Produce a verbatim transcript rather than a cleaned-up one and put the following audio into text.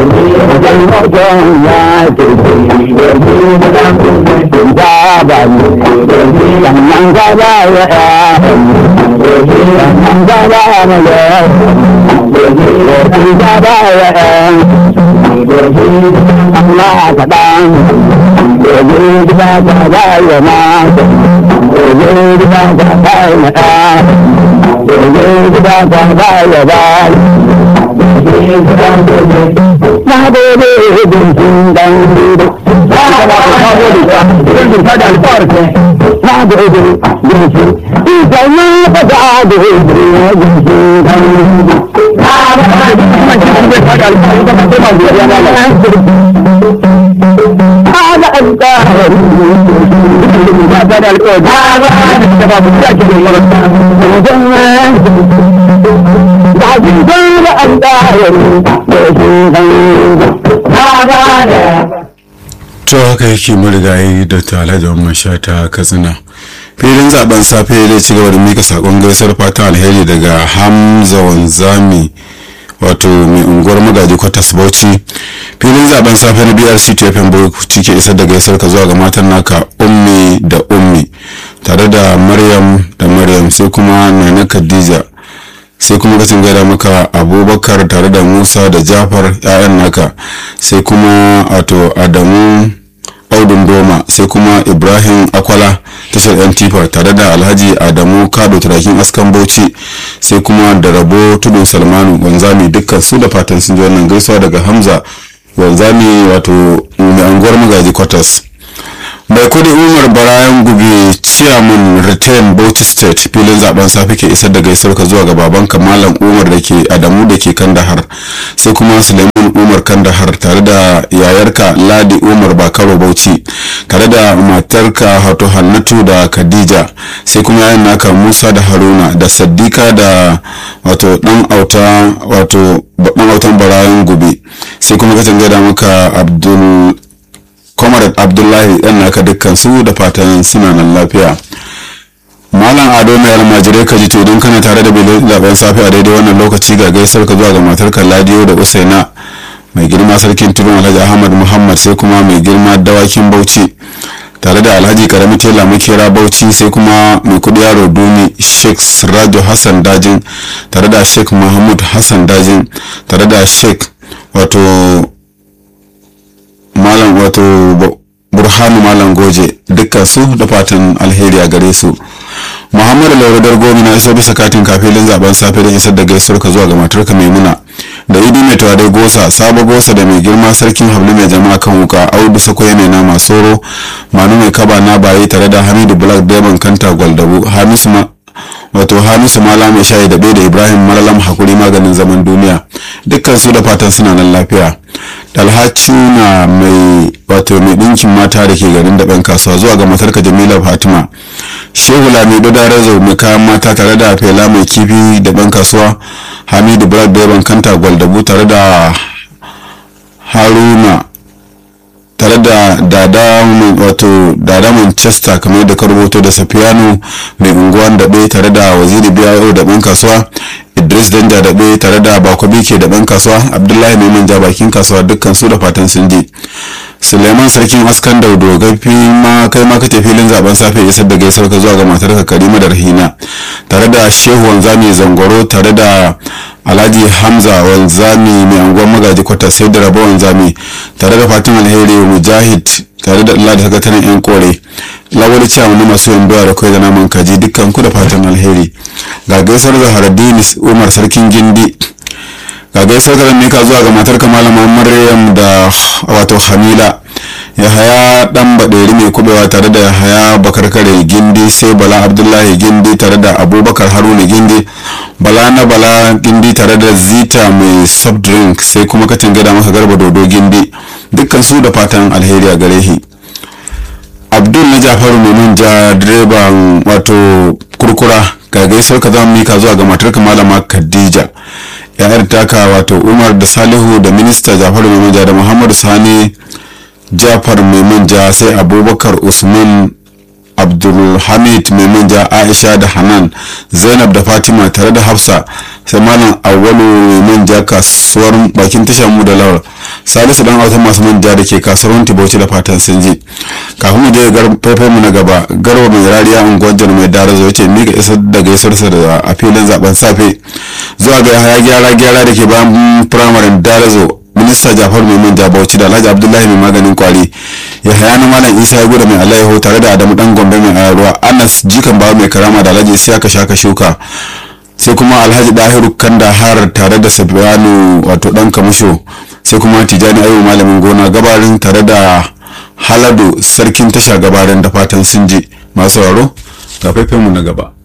to haka yake marigayi da Alhaji Mamman Shata Katsina. Filin zaben safe zai ci gaba da mika sakon gaisar fatan alheri daga Hamza Wanzami wato mai unguwar magaji kwatas Bauchi. Filin zaben safe na B R C T F M Bauchi ke isar da gaisar ka zuwa ga matan naka Ummi da Ummi tare da Maryam da Maryam sai kuma Nana Khadija sai kuma kasin gaida maka Abubakar tare da Musa da Jafar ƴaƴan naka sai kuma wato Adamu Audun Doma sai kuma Ibrahim Akwala tashar yan tifa tare da Alhaji Adamu Kado turakin askan Bauchi sai kuma da Rabo Tudun Salmanu Wanzami dukkan su da fatan sun ji wannan gaisuwa daga Hamza Wanzami wato mai anguwar magaji kwatas. Mai kudi Umar Barayan Gube Chairman Retain Bauchi State filin zaben safe ke isar da gaisuwar ka zuwa ga babanka Malam Umar da ke Adamu da ke Kandahar sai kuma Suleiman Umar Kandahar tare da yayarka Ladi Umar Bakaro Bauchi tare da matarka Hato Hannatu da Khadija sai kuma yayin naka Musa da Haruna da Saddika da wato dan auta wato dan autan Barayan Gube sai kuma ka tanga da maka Abdul Comrade Abdullahi yan naka dukkan su da fatan suna nan lafiya. Malam Ado mai almajirai ka ji to don kana tare da bilin zaben safe a daidai wannan lokaci ga gaisar ka zuwa ga matarka Ladiyo da Usaina mai girma sarkin Turun Alhaji Ahmad Muhammad sai kuma mai girma dawakin Bauchi tare da Alhaji Karami Tela Makera Bauchi sai kuma mai kudi yaro Dumi Sheikh Sirajo Hassan Dajin tare da Sheikh Mahmud Hassan Dajin tare da Sheikh wato Malam wato Burhanu Malam Goje dukkan su da fatan alheri a gare su. Muhammadu Lauradar Gomi na iso bisa katin kafilin zaben safe don isar da gaisuwar ka zuwa ga matarka Maimuna da Idi mai tawadai Gosa Sabo Gosa da mai girma sarkin Hablu mai jama'a kan wuka Audu Sakoye mai nama Soro Manu mai kaba na baye tare da Hamidu Black Diamond Kanta Gwaldabu Hamisu ma wato Hamisu Mala mai shayi da da Ibrahim Malalam Hakuri maganin zaman duniya dukkan su da fatan suna nan lafiya. Dalhacu na mai wato mai dinkin mata da ke garin da ɗan kasuwa zuwa ga matarka Jamila Fatima Shehu Lamido Darazo mai kayan mata tare da Fela mai kifi da ɗan kasuwa Hamidu Black Diamond Kanta Gwaldabu tare da Haruna tare da dada wato dada Manchester kamar da ka rubuto da Safiyanu mai unguwan daɓe tare da Waziri Biyayo da ɗan kasuwa Idris Danja daɓe tare da Bakobi ke da ɗan kasuwa Abdullahi mai manja bakin kasuwa dukkan su da fatan sun je. Suleiman sarkin askan Daudo gafi ma kai ma kace filin zaben safe isar da gaisar ka zuwa ga matarka Karima da Rahina tare da Shehu Wanzami Zangoro tare da Alhaji Hamza Wanzami mai anguwar magaji kwata sai da Rabo Wanzami tare da Fatima Alheri Mujahid tare da Allah da sakataren yan kore lawali cewa na masu yin doya da kai da naman kaji dukkan ku da fatan alheri. Ga gaisar Zaharaddin Umar sarkin Gindi ga gaisar da ne ka zuwa ga matarka Malama Maryam da wato Hamila Yahaya dan Baderi mai kubewa tare da Yahaya Bakarkare Gindi sai Bala Abdullahi Gindi tare da Abubakar Haruna Gindi Bala na Bala Gindi tare da Zita mai soft drink sai kuma katin gada maka Garba Dodo Gindi dukkan su da fatan alheri a gare shi. Abdul na Jafaru mai ja direban wato kurkura ga gaisar ka zama mika zuwa ga matarka Malama Khadija ya'yar taka wato Umar da Salihu da minista Jafaru mai manja da Muhammadu Sani Jafar mai manja sai Abubakar Usman Abdulhamid mai manja Aisha da Hanan Zainab da Fatima tare da Hafsa sai Malam Awwalu mai manja kasuwar bakin tashar mu da Lawal Salisu dan autan masu manja da ke kasuwar Wanti Bauchi da fatan sun ji. Kafin mu je gar faifai mu na gaba, Garba mai rariya unguwar Jan mai Darazo yace mika isar da gaisuwarsa da a filin zaben safe zuwa ga haya gyara gyara da ke bayan firamaren Darazo, minista Jafar mai manja Bauchi da Alhaji Abdullahi mai maganin kwari, Yahaya na Malam Isa ya gudu mai Alaiho tare da Adamu dan Gombe mai ayarwa, Anas jikan bawa mai karama da Alhaji Isiyaka shaka shuka, sai kuma Alhaji Dahiru Kandahar tare da Sabiyanu wato dan Kamusho, sai kuma Tijani Ayu malamin gona gabarin tare da Haladu sarkin tasha gabarin da fatan sun ji. Masu sauraro ga faifai mu na gaba.